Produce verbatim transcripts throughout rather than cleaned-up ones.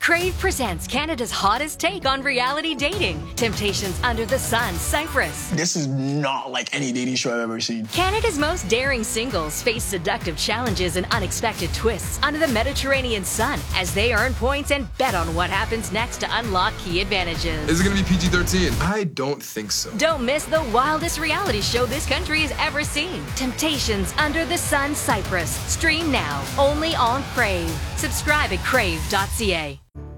Crave presents Canada's hottest take on reality dating. Temptations Under the Sun, Cyprus. This is not like any dating show I've ever seen. Canada's most daring singles face seductive challenges and unexpected twists under the Mediterranean sun as they earn points and bet on what happens next to unlock key advantages. Is it going to be P G thirteen? I don't think so. Don't miss the wildest reality show this country has ever seen. Temptations Under the Sun, Cyprus. Stream now, only on Crave. Subscribe at crave dot c a.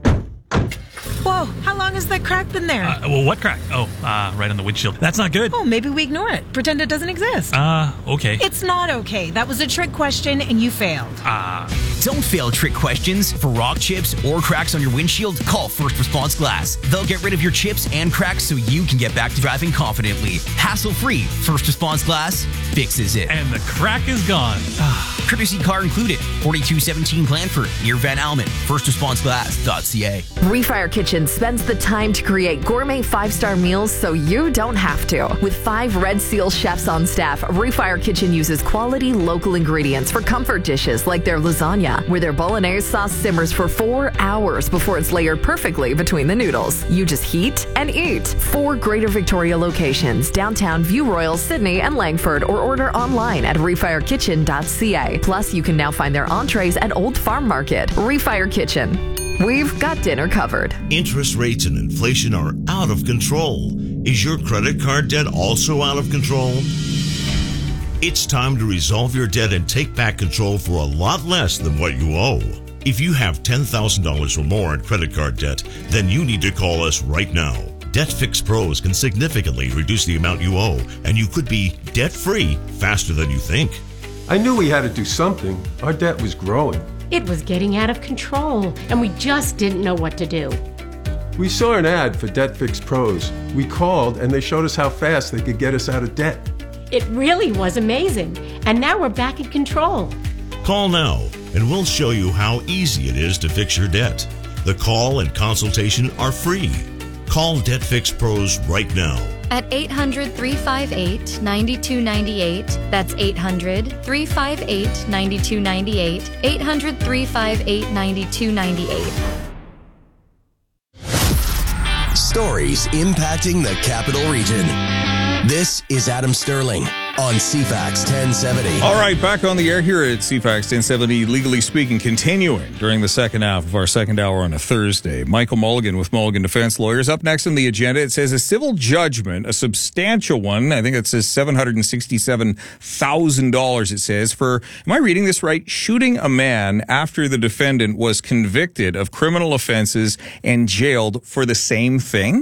Whoa, how long has that crack been there? Uh, well, what crack? Oh, uh, right on the windshield. That's not good. Oh, maybe we ignore it. Pretend it doesn't exist. Uh, okay. It's not okay. That was a trick question and you failed. Ah. Uh. Don't fail trick questions. For rock chips or cracks on your windshield, call First Response Glass. They'll get rid of your chips and cracks so you can get back to driving confidently. Hassle-free. First Response Glass fixes it. And the crack is gone. Courtesy car included. forty-two seventeen Blandford, near Van Almen. first response glass dot c a. Refire Kitchen spends the time to create gourmet five-star meals so you don't have to. With five Red Seal chefs on staff, Refire Kitchen uses quality local ingredients for comfort dishes like their lasagna, where their bolognese sauce simmers for four hours before it's layered perfectly between the noodles. You just heat and eat. Four Greater Victoria locations, downtown, View Royal, Sydney, and Langford, or order online at refire kitchen dot c a. Plus, you can now find their entrees at Old Farm Market. Refire Kitchen. We've got dinner covered. Interest rates and inflation are out of control. Is your credit card debt also out of control? It's time to resolve your debt and take back control for a lot less than what you owe. If you have ten thousand dollars or more in credit card debt, then you need to call us right now. DebtFix Pros can significantly reduce the amount you owe, and you could be debt-free faster than you think. I knew we had to do something. Our debt was growing. It was getting out of control, and we just didn't know what to do. We saw an ad for DebtFix Pros. We called, and they showed us how fast they could get us out of debt. It really was amazing, and now we're back in control. Call now, and we'll show you how easy it is to fix your debt. The call and consultation are free. Call DebtFix Pros right now. At eight hundred, three five eight, nine two nine eight. That's eight hundred, three five eight, nine two nine eight. eight hundred, three five eight, nine two nine eight. Stories impacting the Capital Region. This is Adam Sterling on C FAX ten seventy. All right, back on the air here at C FAX ten seventy, Legally Speaking, continuing during the second half of our second hour on a Thursday. Michael Mulligan with Mulligan Defense Lawyers. Up next on the agenda, it says a civil judgment, a substantial one. I think it says seven hundred sixty-seven thousand dollars, it says, for, am I reading this right? Shooting a man after the defendant was convicted of criminal offenses and jailed for the same thing?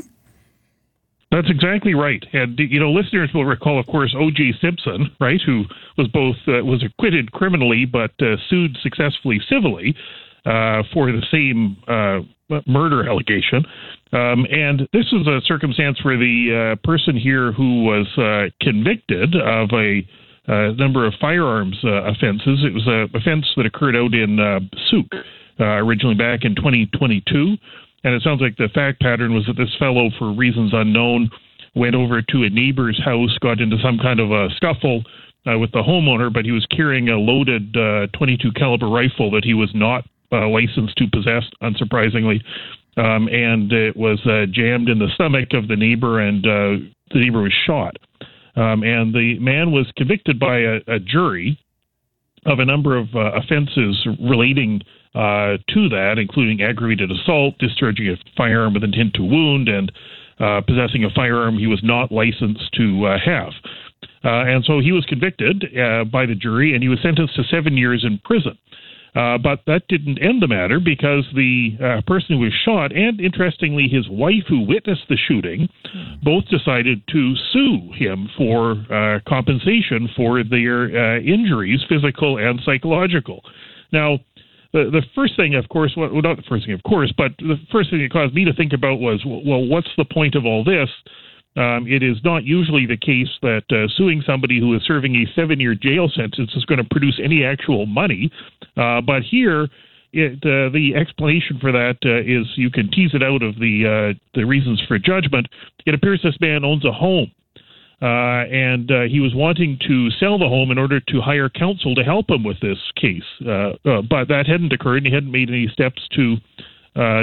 That's exactly right. And, you know, listeners will recall, of course, O J Simpson, right, who was both uh, was acquitted criminally but uh, sued successfully civilly uh, for the same uh, murder allegation. Um, and this was a circumstance where the uh, person here who was uh, convicted of a uh, number of firearms uh, offenses, it was an offense that occurred out in uh, Souk, uh, originally back in twenty twenty-two. And it sounds like the fact pattern was that this fellow, for reasons unknown, went over to a neighbor's house, got into some kind of a scuffle uh, with the homeowner, but he was carrying a loaded uh, twenty-two caliber rifle that he was not uh, licensed to possess, unsurprisingly. Um, and it was uh, jammed in the stomach of the neighbor, and uh, the neighbor was shot. Um, and the man was convicted by a, a jury of a number of uh, offenses relating Uh, to that, including aggravated assault, discharging a firearm with intent to wound, and uh, possessing a firearm he was not licensed to uh, have. Uh, and so he was convicted uh, by the jury, and he was sentenced to seven years in prison. Uh, but that didn't end the matter, because the uh, person who was shot, and interestingly his wife who witnessed the shooting, both decided to sue him for uh, compensation for their uh, injuries, physical and psychological. Now, The, the first thing, of course, well, not the first thing, of course, but the first thing that caused me to think about was, well, what's the point of all this? Um, it is not usually the case that uh, suing somebody who is serving a seven-year jail sentence is going to produce any actual money. Uh, but here, it, uh, the explanation for that uh, is, you can tease it out of the uh, the reasons for judgment. It appears this man owns a home. Uh, and uh, he was wanting to sell the home in order to hire counsel to help him with this case. Uh, uh, but that hadn't occurred, and he hadn't made any steps to uh,